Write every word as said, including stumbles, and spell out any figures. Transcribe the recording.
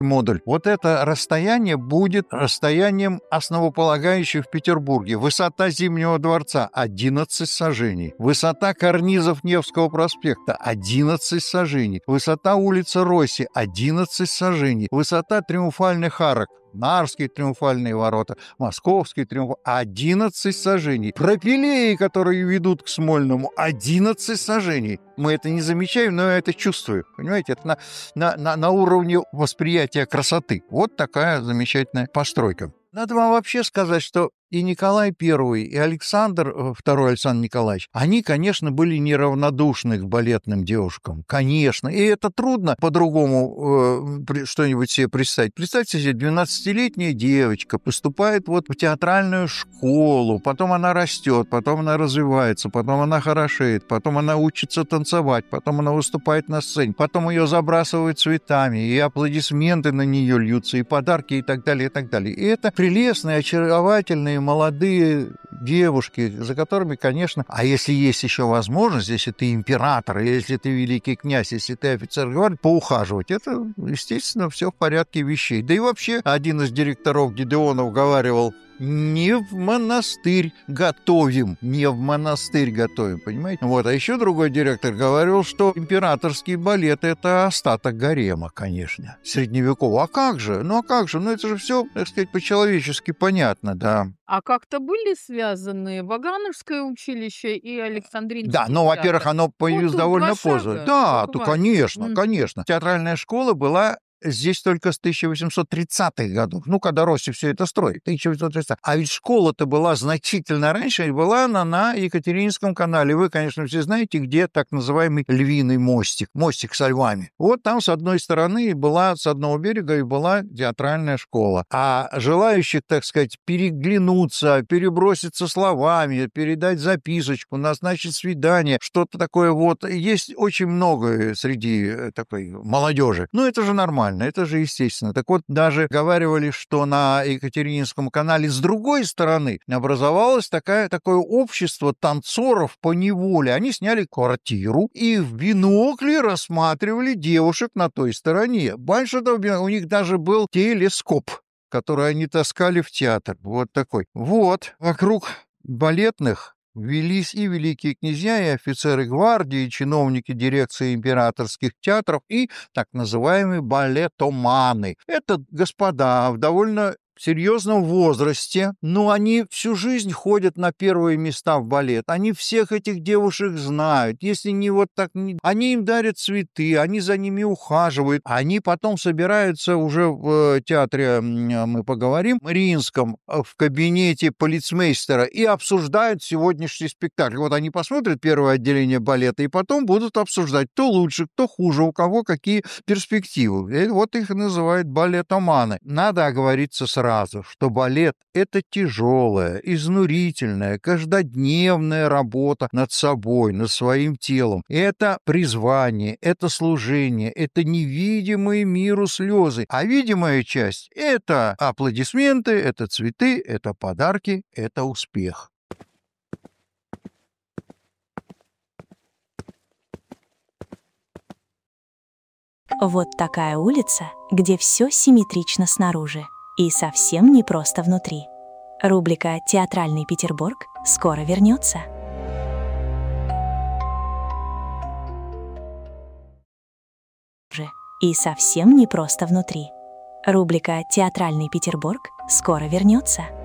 модуль. Вот это расстояние будет расстоянием основополагающим в Петербурге. Высота Зимнего дворца – одиннадцать саженей. Высота карнизов Невского проспекта – одиннадцать саженей. Высота улицы Росси – одиннадцать сажений. Высота триумфальных арок. Нарвские триумфальные ворота, Московские триумфальные, одиннадцать сажений. Пропилеи, которые ведут к Смольному, одиннадцать сажений. Мы это не замечаем, но я это чувствую. Понимаете, это на, на, на, на уровне восприятия красоты. Вот такая замечательная постройка. Надо вам вообще сказать, что и Николай Первый, и Александр Второй, Александр Николаевич, они, конечно, были неравнодушны к балетным девушкам. Конечно. И это трудно по-другому э, что-нибудь себе представить. Представьте себе, двенадцатилетняя девочка поступает вот в театральную школу, потом она растет, потом она развивается, потом она хорошеет, потом она учится танцевать, потом она выступает на сцене, потом ее забрасывают цветами, и аплодисменты на нее льются, и подарки, и так далее, и так далее. И это прелестные, очаровательные, молодые девушки, за которыми, конечно, а если есть еще возможность, если ты император, если ты великий князь, если ты офицер гвардии, поухаживать, это, естественно, все в порядке вещей. Да и вообще, один из директоров Гедеонов говаривал: не в монастырь готовим, не в монастырь готовим, понимаете? Вот, а еще другой директор говорил, что императорский балет – это остаток гарема, конечно, средневекового. А как же? Ну, а как же? Ну, это же все, так сказать, по-человечески понятно, да. А как-то были связаны Вагановское училище и Александринский Да, ну, во-первых, театр? оно появилось Вот тут довольно два поздно. шага Да, то, буквально. конечно, Мгм. конечно. Театральная школа была здесь только с тысяча восемьсот тридцатых годов, ну, когда Росси все это строит, тысяча восемьсот тридцатый. А ведь школа-то была значительно раньше, и была она на Екатерининском канале. Вы, конечно, все знаете, где так называемый Львиный мостик, мостик со львами. Вот там с одной стороны была, с одного берега и была театральная школа. А желающих, так сказать, переглянуться, переброситься словами, передать записочку, назначить свидание, что-то такое вот, есть очень много среди такой молодежи. Ну, это же нормально. Это же естественно. Так вот, даже говаривали, что на Екатерининском канале с другой стороны образовалось такое, такое общество танцоров по неволе. Они сняли квартиру и в бинокле рассматривали девушек на той стороне. Больше того, у них даже был телескоп, который они таскали в театр. Вот такой. Вот. Вокруг балетных велись и великие князья, и офицеры гвардии, и чиновники дирекции императорских театров, и так называемые балетоманы. Это господа в довольно серьезном возрасте, но они всю жизнь ходят на первые места в балет. Они всех этих девушек знают. Если не вот так, не... они им дарят цветы, они за ними ухаживают. Они потом собираются уже в театре, мы поговорим, Мариинском, в кабинете полицмейстера и обсуждают сегодняшний спектакль. Вот они посмотрят первое отделение балета и потом будут обсуждать, кто лучше, кто хуже, у кого какие перспективы. И вот их называют балетоманы. Надо оговориться сразу, что балет – это тяжелая, изнурительная, каждодневная работа над собой, над своим телом. Это призвание, это служение, это невидимые миру слезы. А видимая часть – это аплодисменты, это цветы, это подарки, это успех. Вот такая улица, где все симметрично снаружи и совсем не просто внутри. Рубрика «Театральный Петербург» скоро вернется. И совсем не просто внутри. Рубрика «Театральный Петербург» скоро вернется.